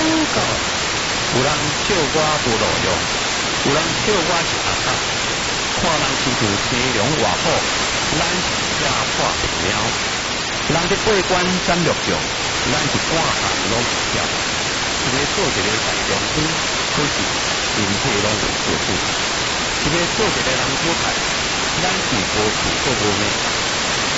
告。有人笑我无路用，有人笑我是阿卡。看人饲住青龙活虎，咱是吃破皮猫。人伫过关斩六将，咱是赶行拢是跳。一个做一个大将军，可是人体拢有做主；一个做一个人主派，咱是无处做无命。